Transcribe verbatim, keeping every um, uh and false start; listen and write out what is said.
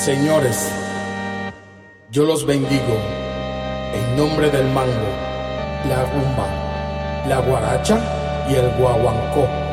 Señores, yo los bendigo en nombre del mango, la rumba, la guaracha y el guaguancó.